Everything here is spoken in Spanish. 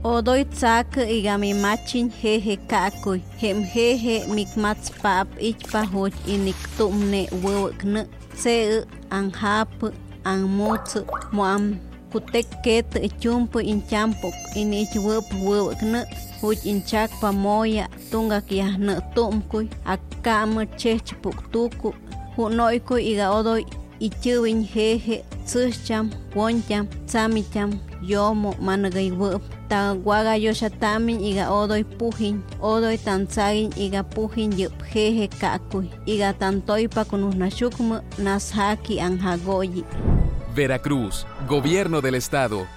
Odoy tsak igami machin jeje kakuy. Hem jeje mikmats pap ichpa hoj inik tumne wewekne. Se anhap anmuts moam kutek ket chumpu inchampok inich wewekne. Huj inchak pamoya tunga kiahne tumkuy. Akam chechpuk tuku. Hunoykuy iga odoy ichuwin jeje tsucham woncham tsamicham yomo managay web. Ta waga yoshatamin iga odoy pujin, odoy tanzagin iga pujin yup jeje kakuy, iga tantoypa kunusnashukmu nashaki anjagoyi. Veracruz, Gobierno del Estado.